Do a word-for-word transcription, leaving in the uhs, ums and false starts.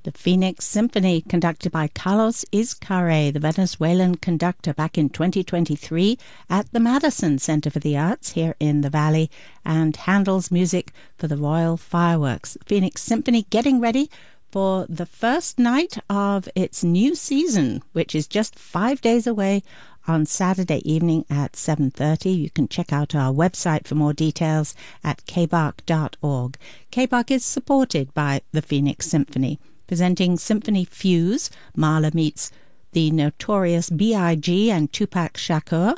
The Phoenix Symphony, conducted by Carlos Izcarre, the Venezuelan conductor, back in twenty twenty-three at the Madison Center for the Arts here in the Valley, and Handel's music for the Royal Fireworks. The Phoenix Symphony getting ready for the first night of its new season, which is just five days away on Saturday evening at seven thirty. You can check out our website for more details at k b a c dot org. K B A C is supported by the Phoenix Symphony. Presenting Symphony Fuse, Mahler meets the notorious B I G and Tupac Shakur,